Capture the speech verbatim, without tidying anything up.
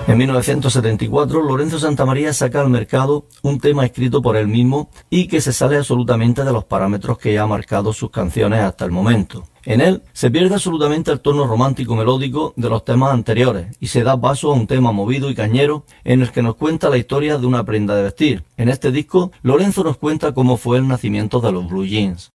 En mil novecientos setenta y cuatro, Lorenzo Santamaría saca al mercado un tema escrito por él mismo y que se sale absolutamente de los parámetros que ha marcado sus canciones hasta el momento. En él se pierde absolutamente el tono romántico melódico de los temas anteriores y se da paso a un tema movido y cañero en el que nos cuenta la historia de una prenda de vestir. En este disco, Lorenzo nos cuenta cómo fue el nacimiento de los Blue Jeans.